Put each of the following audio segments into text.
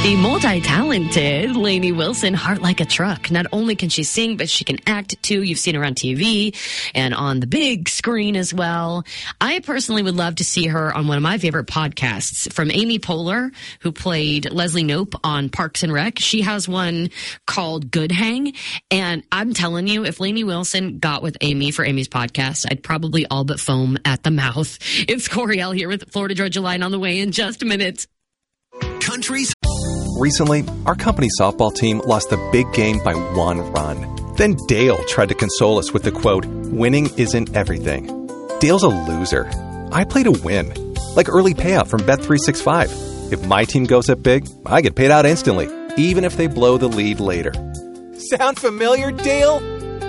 The multi-talented Lainey Wilson, Heart Like a Truck. Not only can she sing, but she can act too. You've seen her on TV and on the big screen as well. I personally would love to see her on one of my favorite podcasts from Amy Poehler, who played Leslie Knope on Parks and Rec. She has one called Good Hang. And I'm telling you, if Lainey Wilson got with Amy for Amy's podcast, I'd probably all but foam at the mouth. It's Coriel here with Florida Georgia Line on the way in just a minute. Countries. Recently, our company softball team lost the big game by 1 run. Then Dale tried to console us with the quote, "Winning isn't everything." Dale's a loser. I play to win. Like early payout from Bet365. If my team goes up big, I get paid out instantly, even if they blow the lead later. Sound familiar, Dale?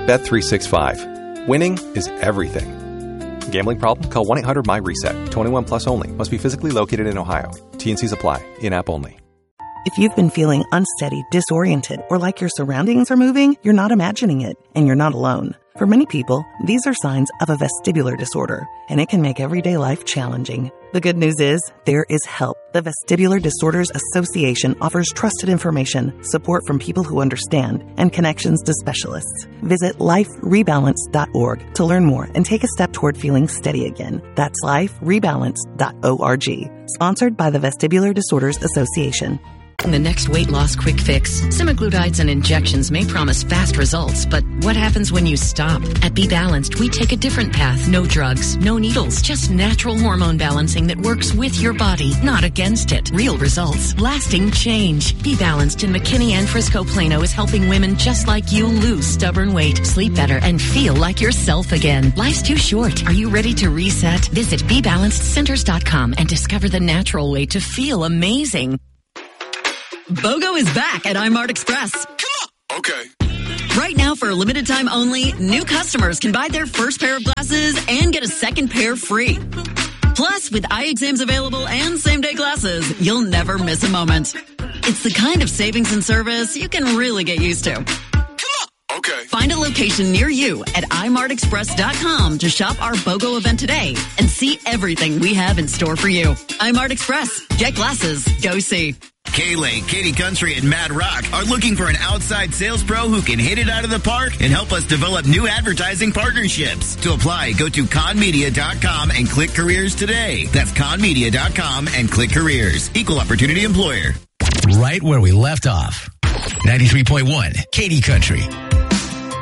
Bet365. Winning is everything. Gambling problem? Call 1-800-MY-RESET. 21 plus only. Must be physically located in Ohio. T&Cs apply. In-app only. If you've been feeling unsteady, disoriented, or like your surroundings are moving, you're not imagining it, and you're not alone. For many people, these are signs of a vestibular disorder, and it can make everyday life challenging. The good news is, there is help. The Vestibular Disorders Association offers trusted information, support from people who understand, and connections to specialists. Visit liferebalance.org to learn more and take a step toward feeling steady again. That's liferebalance.org. Sponsored by the Vestibular Disorders Association. The next weight loss quick fix. Semaglutides and injections may promise fast results, but what happens when you stop? At Be Balanced, we take a different path. No drugs, no needles, just natural hormone balancing that works with your body, not against it. Real results, lasting change. Be Balanced in McKinney and Frisco Plano is helping women just like you lose stubborn weight, sleep better, and feel like yourself again. Life's too short. Are you ready to reset? Visit BeBalancedCenters.com and discover the natural way to feel amazing. BOGO is back at iMart Express. Come on. Okay. Right now, for a limited time only, new customers can buy their first pair of glasses and get a second pair free. Plus, with eye exams available and same-day glasses, you'll never miss a moment. It's the kind of savings and service you can really get used to. Okay. Find a location near you at imartexpress.com to shop our BOGO event today and see everything we have in store for you. iMart Express. Get glasses. Go see. K-Lake, Katy Country, and Mad Rock are looking for an outside sales pro who can hit it out of the park and help us develop new advertising partnerships. To apply, go to conmedia.com and click careers today. That's conmedia.com and click careers. Equal opportunity employer. Right where we left off. 93.1 Katy Country.